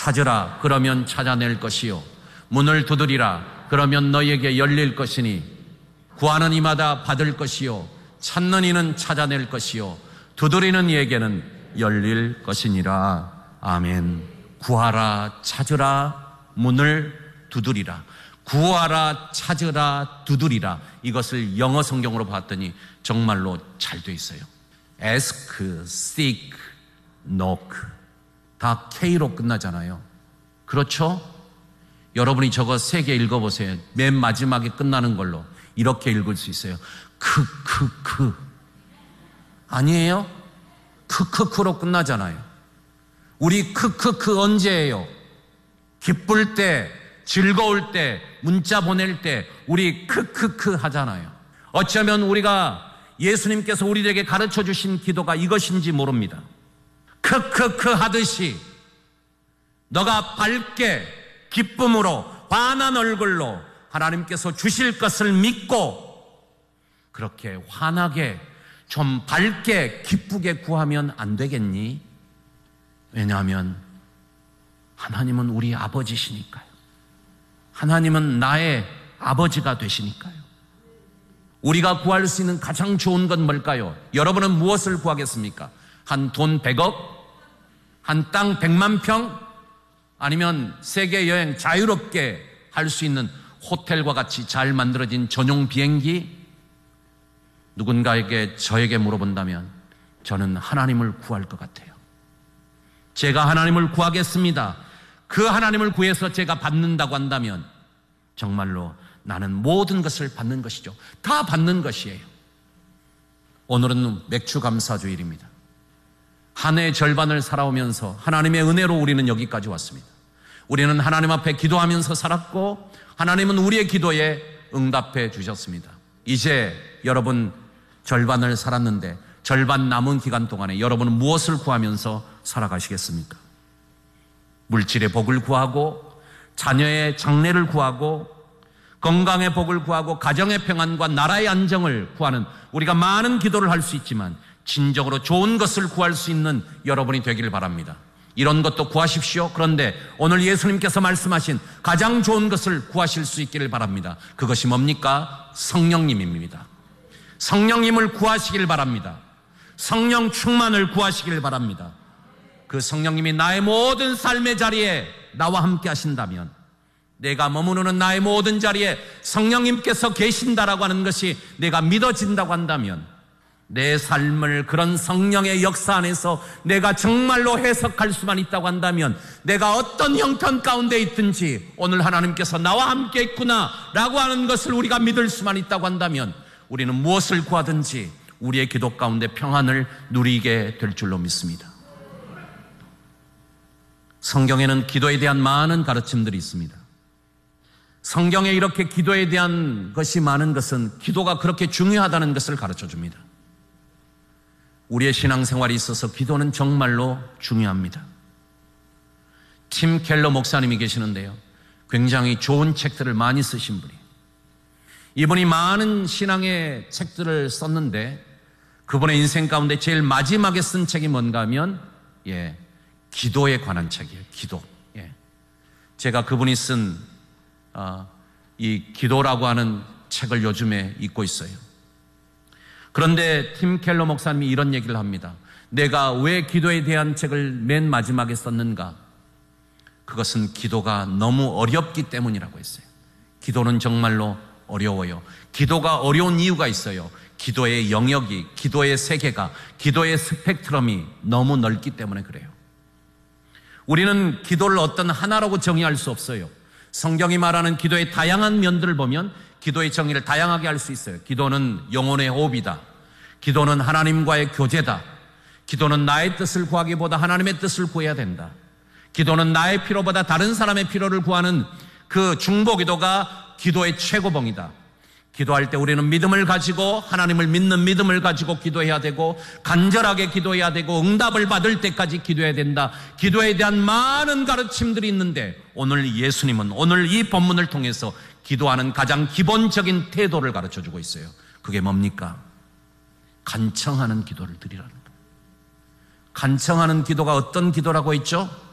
찾으라 그러면 찾아낼 것이요 문을 두드리라 그러면 너희에게 열릴 것이니 구하는 이마다 받을 것이요 찾는 이는 찾아낼 것이요 두드리는 이에게는 열릴 것이니라. 아멘. 구하라, 찾으라, 문을 두드리라. 구하라, 찾으라, 두드리라. 이것을 영어 성경으로 봤더니 정말로 잘 돼 있어요. ask, seek, knock. 다 K로 끝나잖아요. 그렇죠? 여러분이 저거 3개 읽어보세요. 맨 마지막에 끝나는 걸로 이렇게 읽을 수 있어요. 아니에요? 크크크로 끝나잖아요. 우리 크크크 언제예요? 기쁠 때, 즐거울 때, 문자 보낼 때 우리 크크크 하잖아요. 어쩌면 우리가 예수님께서 우리에게 가르쳐 주신 기도가 이것인지 모릅니다. 크크크 하듯이 너가 밝게 기쁨으로 환한 얼굴로 하나님께서 주실 것을 믿고 그렇게 환하게 좀 밝게 기쁘게 구하면 안 되겠니? 왜냐하면 하나님은 우리 아버지시니까요. 하나님은 나의 아버지가 되시니까요. 우리가 구할 수 있는 가장 좋은 건 뭘까요? 여러분은 무엇을 구하겠습니까? 한 돈 100억? 한 땅 100만 평? 아니면 세계 여행 자유롭게 할 수 있는 호텔과 같이 잘 만들어진 전용 비행기? 누군가에게 저에게 물어본다면 저는 하나님을 구할 것 같아요. 제가 하나님을 구하겠습니다. 그 하나님을 구해서 제가 받는다고 한다면 정말로 나는 모든 것을 받는 것이죠. 다 받는 것이에요. 오늘은 맥주 감사주일입니다. 한 해의 절반을 살아오면서 하나님의 은혜로 우리는 여기까지 왔습니다. 우리는 하나님 앞에 기도하면서 살았고 하나님은 우리의 기도에 응답해 주셨습니다. 이제 여러분 절반을 살았는데 절반 남은 기간 동안에 여러분은 무엇을 구하면서 살아가시겠습니까? 물질의 복을 구하고 자녀의 장래를 구하고 건강의 복을 구하고 가정의 평안과 나라의 안정을 구하는 우리가 많은 기도를 할 수 있지만 진정으로 좋은 것을 구할 수 있는 여러분이 되기를 바랍니다. 이런 것도 구하십시오. 그런데 오늘 예수님께서 말씀하신 가장 좋은 것을 구하실 수 있기를 바랍니다. 그것이 뭡니까? 성령님입니다. 성령님을 구하시길 바랍니다. 성령 충만을 구하시길 바랍니다. 그 성령님이 나의 모든 삶의 자리에 나와 함께 하신다면 내가 머무르는 나의 모든 자리에 성령님께서 계신다라고 하는 것이 내가 믿어진다고 한다면 내 삶을 그런 성령의 역사 안에서 내가 정말로 해석할 수만 있다고 한다면 내가 어떤 형편 가운데 있든지 오늘 하나님께서 나와 함께 있구나 라고 하는 것을 우리가 믿을 수만 있다고 한다면 우리는 무엇을 구하든지 우리의 기도 가운데 평안을 누리게 될 줄로 믿습니다. 성경에는 기도에 대한 많은 가르침들이 있습니다. 성경에 이렇게 기도에 대한 것이 많은 것은 기도가 그렇게 중요하다는 것을 가르쳐 줍니다. 우리의 신앙생활에 있어서 기도는 정말로 중요합니다. 팀 켈러 목사님이 계시는데요. 굉장히 좋은 책들을 많이 쓰신 분이에요. 이분이 많은 신앙의 책들을 썼는데 그분의 인생 가운데 제일 마지막에 쓴 책이 뭔가 하면 기도에 관한 책이에요. 기도. 제가 그분이 쓴 이 기도라고 하는 책을 요즘에 읽고 있어요. 그런데 팀 켈러 목사님이 이런 얘기를 합니다. 내가 왜 기도에 대한 책을 맨 마지막에 썼는가? 그것은 기도가 너무 어렵기 때문이라고 했어요. 기도는 정말로 어려워요. 기도가 어려운 이유가 있어요. 기도의 영역이, 기도의 세계가, 기도의 스펙트럼이 너무 넓기 때문에 그래요. 우리는 기도를 어떤 하나라고 정의할 수 없어요. 성경이 말하는 기도의 다양한 면들을 보면 기도의 정의를 다양하게 할 수 있어요. 기도는 영혼의 호흡이다. 기도는 하나님과의 교제다. 기도는 나의 뜻을 구하기보다 하나님의 뜻을 구해야 된다. 기도는 나의 필요보다 다른 사람의 필요를 구하는 그 중보기도가 기도의 최고봉이다. 기도할 때 우리는 믿음을 가지고 하나님을 믿는 믿음을 가지고 기도해야 되고 간절하게 기도해야 되고 응답을 받을 때까지 기도해야 된다. 기도에 대한 많은 가르침들이 있는데 오늘 예수님은 오늘 이 본문을 통해서 기도하는 가장 기본적인 태도를 가르쳐주고 있어요. 그게 뭡니까? 간청하는 기도를 드리라는 거예요. 간청하는 기도가 어떤 기도라고 했죠?